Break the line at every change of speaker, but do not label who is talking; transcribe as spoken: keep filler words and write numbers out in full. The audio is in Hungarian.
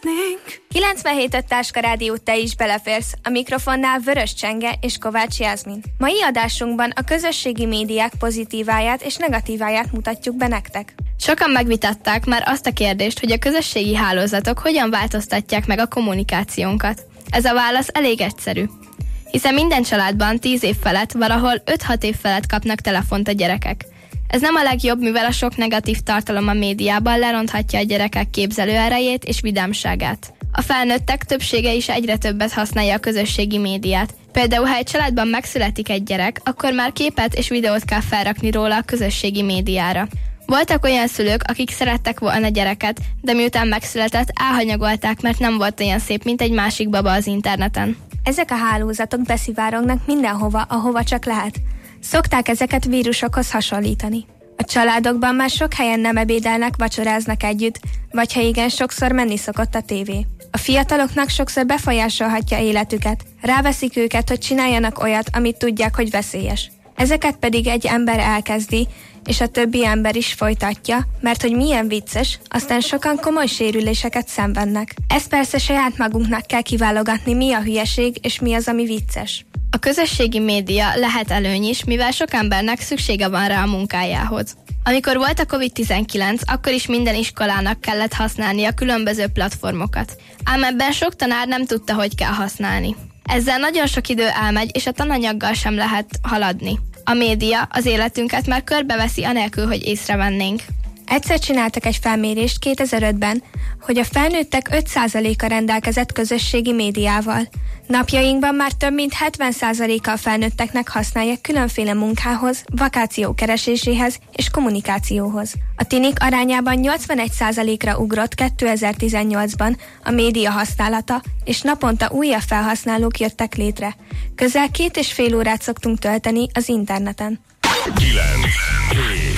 kilencvenhét öt Táska Rádió, te is beleférsz. A mikrofonnál Vörös Csenge és Kovács Jászmin. Mai adásunkban a közösségi médiák pozitíváját és negatíváját mutatjuk be nektek.
Sokan megvitatták már azt a kérdést, hogy a közösségi hálózatok hogyan változtatják meg a kommunikációnkat. Ez a válasz elég egyszerű. Hiszen minden családban tíz év felett, valahol öt-hat év felett kapnak telefont a gyerekek. Ez nem a legjobb, mivel a sok negatív tartalom a médiában leronthatja a gyerekek képzelőerejét és vidámságát. A felnőttek többsége is egyre többet használja a közösségi médiát. Például, ha egy családban megszületik egy gyerek, akkor már képet és videót kell felrakni róla a közösségi médiára. Voltak olyan szülők, akik szerettek volna gyereket, de miután megszületett, elhanyagolták, mert nem volt olyan szép, mint egy másik baba az interneten.
Ezek a hálózatok beszivárognak mindenhova, ahova csak lehet. Szokták ezeket vírusokhoz hasonlítani. A családokban már sok helyen nem ebédelnek, vacsoráznak együtt, vagy ha igen, sokszor menni szokott a tévé. A fiataloknak sokszor befolyásolhatja életüket, ráveszik őket, hogy csináljanak olyat, amit tudják, hogy veszélyes. Ezeket pedig egy ember elkezdi, és a többi ember is folytatja, mert hogy milyen vicces, aztán sokan komoly sérüléseket szenvednek. Ezt persze saját magunknak kell kiválogatni, mi a hülyeség, és mi az, ami vicces.
A közösségi média lehet előny is, mivel sok embernek szüksége van rá a munkájához. Amikor volt a kovid tizenkilenc, akkor is minden iskolának kellett használni a különböző platformokat. Ám ebben sok tanár nem tudta, hogy kell használni. Ezzel nagyon sok idő elmegy, és a tananyaggal sem lehet haladni. A média az életünket már körbeveszi anélkül, hogy észrevennénk.
Egyszer csináltak egy felmérést kétezer-ötben, hogy a felnőttek öt százaléka rendelkezett közösségi médiával. Napjainkban már több mint hetven százaléka a felnőtteknek használja különféle munkához, vakáció kereséséhez és kommunikációhoz. A tinik arányában nyolcvanegy százalékra ugrott kétezer-tizennyolcban a média használata, és naponta újabb felhasználók jöttek létre. Közel két és fél órát szoktunk tölteni az interneten.
kilenc